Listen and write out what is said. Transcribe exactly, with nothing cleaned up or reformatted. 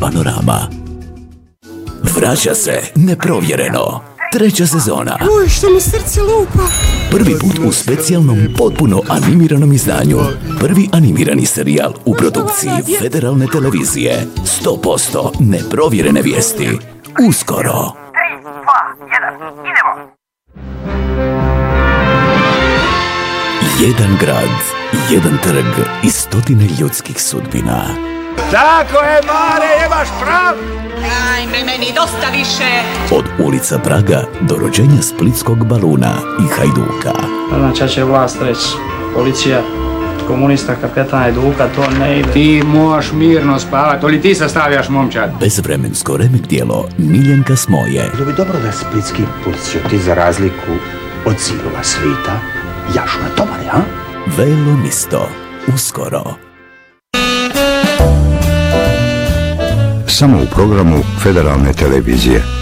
Panorama. Vraća se Neprovjereno. Treća sezona. Uj, što mi srce lupa. Prvi put u specijalnom, potpuno animiranom izdanju. Prvi animirani serijal u produkciji Federalne televizije. sto posto neprovjerene vijesti. Uskoro. tri, dva, jedan, idemo! Jedan grad, jedan trg i stotine ljudskih sudbina. Tako je, Mare, imaš prav! Ajme, meni dosta više! Od ulica Praga do rođenja splitskog baluna i Hajduka. Znači će vlast reći, policija, komunista, kapetan Hajduka, to ne ide. Ti možeš mirno spavati, ali ti sastavljaš momčad. Bezvremensko remek dijelo Miljenka Smoje. Bilo bi dobro da splitski policajti za razliku od silova svita jašu na tomare, a? Velo misto. Uskoro. Samo u programu Federalne televizije.